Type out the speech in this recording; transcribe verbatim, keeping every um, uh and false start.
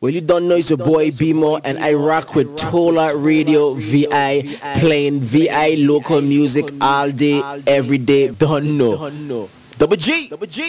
Well, you don't know it's your boy B-Mo, and I rock with Tola Radio V I, playing V I local music all day, every day. Don't know. Double G.